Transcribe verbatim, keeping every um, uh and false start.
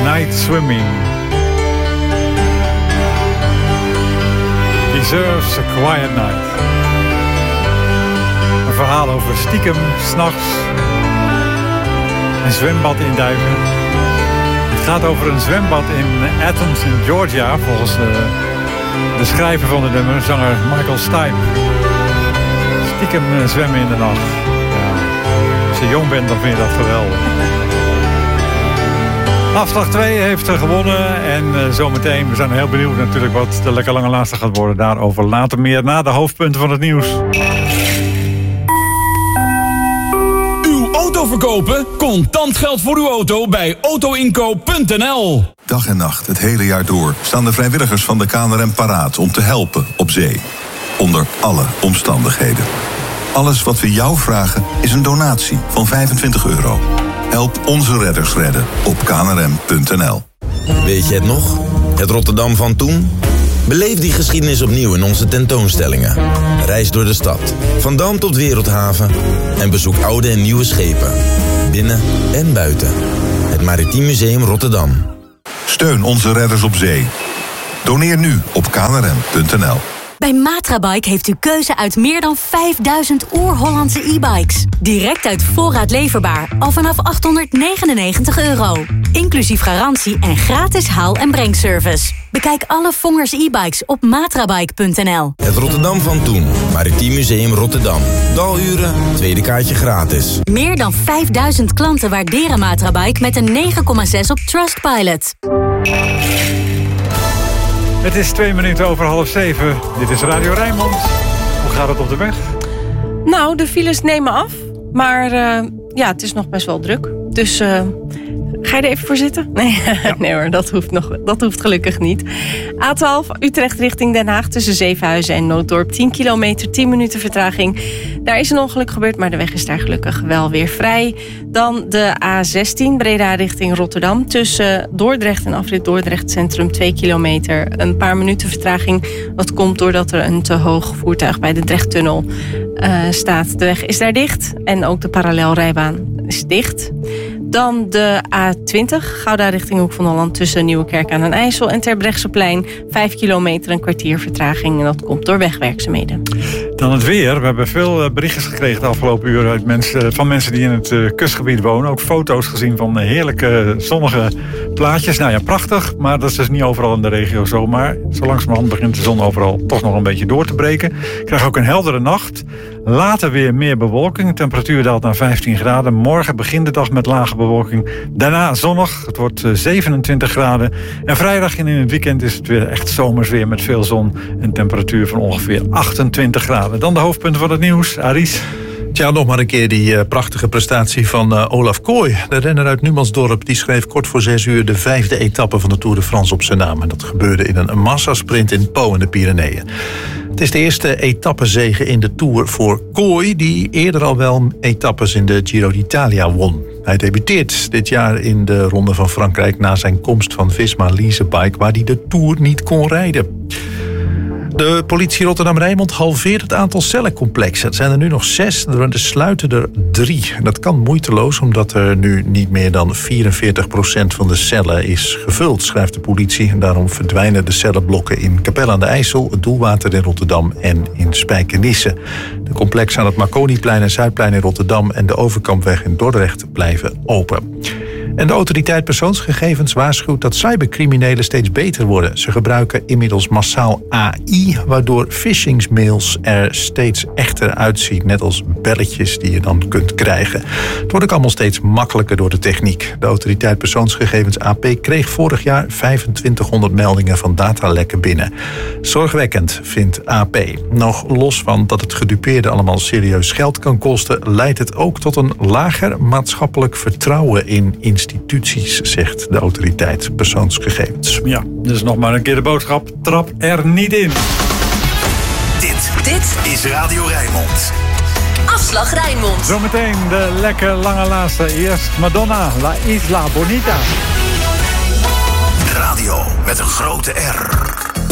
Night Swimming. Deserves a Quiet Night. Een verhaal over stiekem, 's nachts, een zwembad in duiken. Het gaat over een zwembad in Athens in Georgia, volgens uh, de schrijver van de nummer, zanger Michael Stipe. Stiekem uh, zwemmen in de nacht. Ja. Als je jong bent, dan vind je dat geweldig. Afslag twee heeft gewonnen en uh, zometeen, we zijn heel benieuwd natuurlijk wat de lekker lange laatste gaat worden. Daarover later meer na de hoofdpunten van het nieuws. Uw auto verkopen? Contant geld voor uw auto bij autoinkoop punt n l. Dag en nacht, het hele jaar door, staan de vrijwilligers van de K N R M paraat om te helpen op zee. Onder alle omstandigheden. Alles wat we jou vragen is een donatie van vijfentwintig euro. Help onze redders redden op k n r m punt n l. Weet je het nog? Het Rotterdam van toen? Beleef die geschiedenis opnieuw in onze tentoonstellingen. Reis door de stad, van Dam tot Wereldhaven. En bezoek oude en nieuwe schepen. Binnen en buiten. Het Maritiem Museum Rotterdam. Steun onze redders op zee. Doneer nu op k n r m punt n l. Bij Matrabike heeft u keuze uit meer dan vijfduizend oer-Hollandse e-bikes. Direct uit voorraad leverbaar, al vanaf achthonderdnegenennegentig euro. Inclusief garantie en gratis haal- en brengservice. Bekijk alle Vongers e-bikes op matrabike punt n l. Het Rotterdam van toen. Maritiem Museum Rotterdam. Daluren, tweede kaartje gratis. Meer dan vijfduizend klanten waarderen Matrabike met een negen komma zes op Trustpilot. Het is twee minuten over half zeven. Dit is Radio Rijnmond. Hoe gaat het op de weg? Nou, de files nemen af. Maar uh, ja, het is nog best wel druk. Dus uh, ga je er even voor zitten? Nee, ja. nee hoor, dat hoeft, nog, dat hoeft gelukkig niet. A twaalf, Utrecht richting Den Haag tussen Zevenhuizen en Nooddorp. tien kilometer, tien minuten vertraging. Daar is een ongeluk gebeurd, maar de weg is daar gelukkig wel weer vrij. Dan de A zestien, Breda richting Rotterdam. Tussen Dordrecht en afrit Dordrecht Centrum twee kilometer. Een paar minuten vertraging. Dat komt doordat er een te hoog voertuig bij de Drechttunnel uh, staat. De weg is daar dicht en ook de parallelrijbaan is dicht. Dan de A twintig, Gouda richting Hoek van Holland tussen Nieuwekerk aan den IJssel en Terbrechtseplein. Vijf kilometer, een kwartier vertraging en dat komt door wegwerkzaamheden. Dan het weer. We hebben veel berichtjes gekregen de afgelopen uren uit mensen, van mensen die in het uh, kustgebied wonen. Ook foto's gezien van heerlijke zonnige plaatjes. Nou ja, prachtig, maar dat is dus niet overal in de regio zo. Maar zo langzamerhand begint de zon overal toch nog een beetje door te breken. Ik krijg ook een heldere nacht. Later weer meer bewolking. De temperatuur daalt naar vijftien graden. Morgen begint de dag met lage bewolking. Daarna zonnig. Het wordt zevenentwintig graden. En vrijdag en in het weekend is het weer echt zomers weer met veel zon. Een temperatuur van ongeveer achtentwintig graden. Dan de hoofdpunten van het nieuws. Aries. Tja, nog maar een keer die uh, prachtige prestatie van uh, Olaf Kooi. De renner uit Numansdorp die schreef kort voor zes uur de vijfde etappe van de Tour de France op zijn naam. En dat gebeurde in een massasprint in Po in de Pyreneeën. Het is de eerste etappezege in de Tour voor Kooi, die eerder al wel etappes in de Giro d'Italia won. Hij debuteert dit jaar in de Ronde van Frankrijk na zijn komst van Visma Leasebike, waar hij de Tour niet kon rijden. De politie Rotterdam-Rijnmond halveert het aantal cellencomplexen. Het zijn er nu nog zes, er sluiten er drie. Dat kan moeiteloos, omdat er nu niet meer dan vierenveertig procent van de cellen is gevuld, schrijft de politie. En daarom verdwijnen de cellenblokken in Capelle aan de IJssel, het Doelwater in Rotterdam en in Spijkenisse. De complexen aan het Marconiplein en Zuidplein in Rotterdam en de Overkampweg in Dordrecht blijven open. En de autoriteit persoonsgegevens waarschuwt dat cybercriminelen steeds beter worden. Ze gebruiken inmiddels massaal A I, waardoor phishingsmails er steeds echter uitzien. Net als belletjes die je dan kunt krijgen. Het wordt ook allemaal steeds makkelijker door de techniek. De autoriteit persoonsgegevens A P kreeg vorig jaar vijfentwintighonderd meldingen van datalekken binnen. Zorgwekkend, vindt A P. Nog los van dat het gedupeerde allemaal serieus geld kan kosten, leidt het ook tot een lager maatschappelijk vertrouwen in instituties. instituties, zegt de autoriteit persoonsgegevens. Ja, dus nog maar een keer de boodschap. Trap er niet in. Dit, dit is Radio Rijnmond. Afslag Rijnmond. Zometeen de lekker lange laatste. Eerst Madonna, La Isla Bonita. Radio met een grote R.